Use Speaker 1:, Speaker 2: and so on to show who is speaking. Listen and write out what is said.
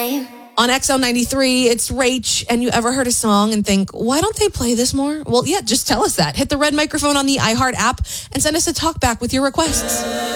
Speaker 1: time.
Speaker 2: On XL93, it's Rach, and you ever heard a song and think, why don't they play this more? Well, yeah, just tell us that. Hit the red microphone on the iHeart app and send us a talk back with your requests.